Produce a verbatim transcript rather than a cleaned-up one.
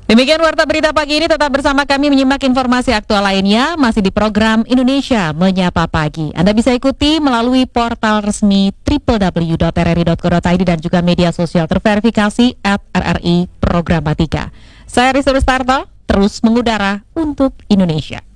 Demikian Warta Berita pagi ini, tetap bersama kami menyimak informasi aktual lainnya masih di program Indonesia Menyapa Pagi. Anda bisa ikuti melalui portal resmi w w w dot r r i dot co dot i d dan juga media sosial terverifikasi at r r i Programatika. Saya Rizal Starto, terus mengudara untuk Indonesia.